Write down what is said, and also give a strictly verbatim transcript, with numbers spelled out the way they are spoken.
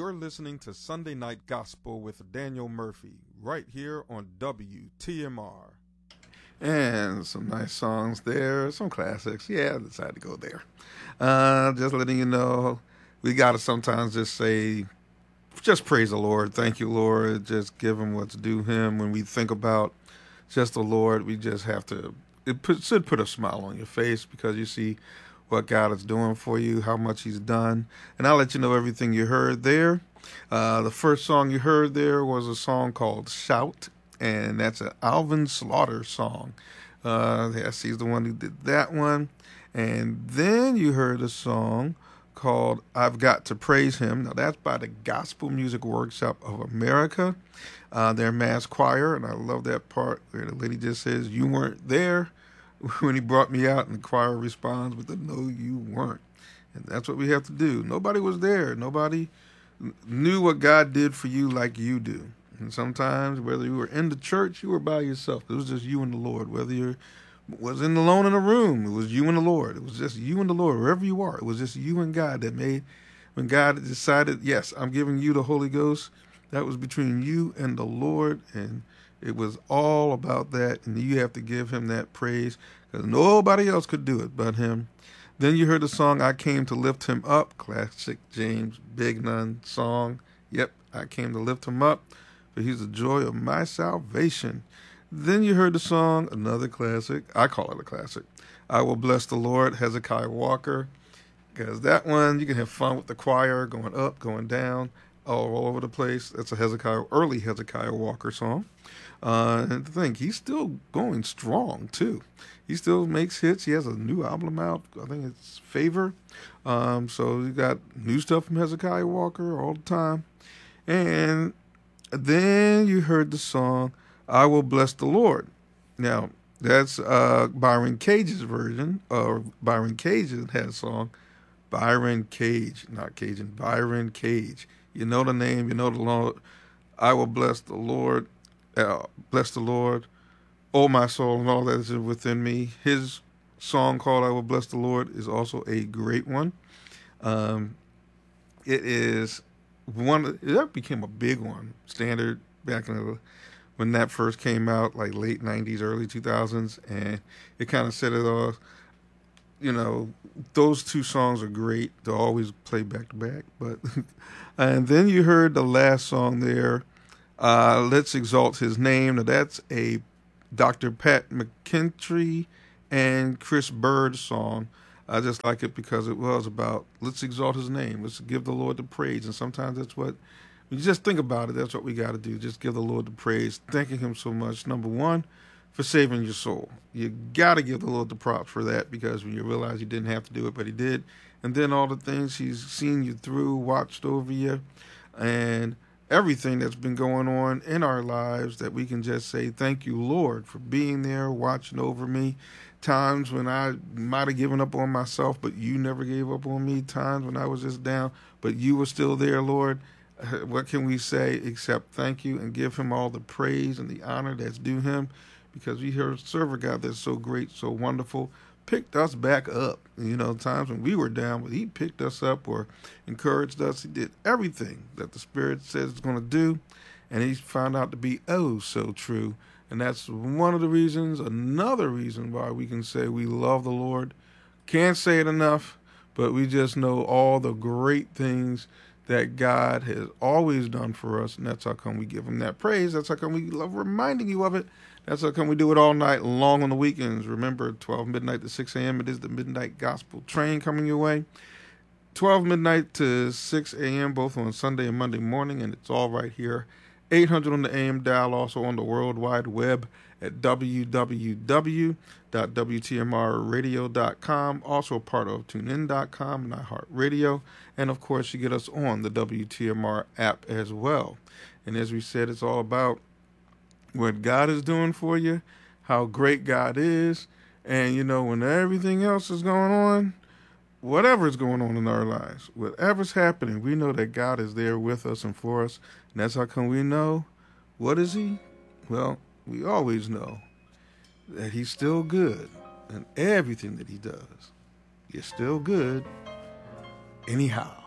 You're listening to Sunday Night Gospel with Daniel Murphy, right here on W T M R. And some nice songs there, some classics. Yeah, I decided to go there. Uh, just letting you know, we got to sometimes just say, just praise the Lord. Thank you, Lord. Just give him what's due him. When we think about just the Lord, we just have to, it put, should put a smile on your face because you see what God is doing for you, how much he's done. And I'll let you know everything you heard there. Uh, the first song you heard there was a song called Shout, and that's an Alvin Slaughter song. Uh, yes, he's the one who did that one. And then you heard a song called I've Got to Praise Him. Now, that's by the Gospel Music Workshop of America. Uh, their mass choir, and I love that part where the lady just says, "You weren't there when he brought me out," and the choir responds with the "No, you weren't." And that's what we have to do. Nobody was there. Nobody knew what God did for you like you do. And sometimes, whether you were in the church, you were by yourself. It was just you and the Lord. Whether you was in alone in a room, it was you and the Lord. It was just you and the Lord. Wherever you are, it was just you and God that made, when God decided, yes, I'm giving you the Holy Ghost, that was between you and the Lord, and it was all about that, and you have to give him that praise because nobody else could do it but him. Then you heard the song, I Came to Lift Him Up, classic James Bignon song. Yep, I came to lift him up, for he's the joy of my salvation. Then you heard the song, another classic, I call it a classic, I Will Bless the Lord, Hezekiah Walker, because that one, you can have fun with the choir, going up, going down, all, all over the place. That's a Hezekiah, early Hezekiah Walker song. Uh, and to think, he's still going strong, too. He still makes hits. He has a new album out. I think it's Favor. Um, so you got new stuff from Hezekiah Walker all the time. And then you heard the song, I Will Bless the Lord. Now, that's uh, Byron Cage's version, or Byron Cage had a song. Byron Cage, not Cajun, Byron Cage. You know the name, you know the Lord. I will bless the Lord, uh, bless the Lord, oh my soul, and all that is within me. His song called I Will Bless the Lord is also a great one. Um, it is one, that became a big one, standard back in the, when that first came out, like late nineties, early two thousands, and it kind of set it off. You know, those two songs are great. They'll always play back to back. But and then you heard the last song there, uh, Let's Exalt His Name. Now that's a Doctor Pat McKintrey and Chris Bird song. I just like it because it was about let's exalt his name. Let's give the Lord the praise. And sometimes that's what, when you just think about it, that's what we got to do. Just give the Lord the praise, thanking him so much. Number one, for saving your soul. You got to give the Lord the props for that because when you realize you didn't have to do it, but he did. And then all the things he's seen you through, watched over you, and everything that's been going on in our lives that we can just say, thank you, Lord, for being there, watching over me. Times when I might have given up on myself, but you never gave up on me. Times when I was just down, but you were still there, Lord. What can we say except thank you and give him all the praise and the honor that's due him? Because we hear serve a God that's so great, so wonderful, picked us back up. You know, times when we were down, but he picked us up or encouraged us. He did everything that the Spirit says he's going to do, and he found out to be oh so true. And that's one of the reasons, another reason why we can say we love the Lord. Can't say it enough, but we just know all the great things that God has always done for us, and that's how come we give him that praise. That's how come we love reminding you of it. That's how come we do it all night long on the weekends. Remember, twelve midnight to six a.m., it is the Midnight Gospel Train coming your way. twelve midnight to six a.m., both on Sunday and Monday morning, and it's all right here. eight hundred on the A M dial, also on the World Wide Web at w w w dot w t m r radio dot com, also part of tune in dot com and iHeartRadio. And, of course, you get us on the W T M R app as well. And as we said, it's all about what God is doing for you, how great God is, and, you know, when everything else is going on, whatever's going on in our lives, whatever's happening, we know that God is there with us and for us. And that's how come we know, what is he? Well, we always know that he's still good. And everything that he does is still good anyhow.